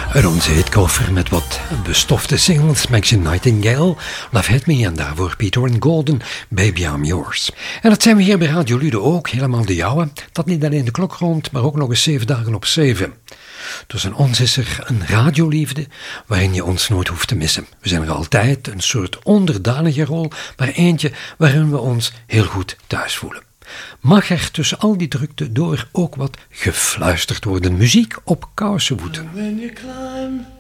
Uit onze hitkoffer met wat bestofte singles: Maxine Nightingale, Love Hit Me en daarvoor Peter and Golden, Baby I'm Yours. En dat zijn we hier bij Radio Lude ook, helemaal de jouwe. Dat niet alleen de klok rond, maar ook nog eens 7 dagen op 7. Tussen ons is er een radioliefde waarin je ons nooit hoeft te missen. We zijn er altijd, een soort onderdanige rol, maar eentje waarin we ons heel goed thuis voelen. Mag er tussen al die drukte door ook wat gefluisterd worden? Muziek op kousenvoeten. When you climb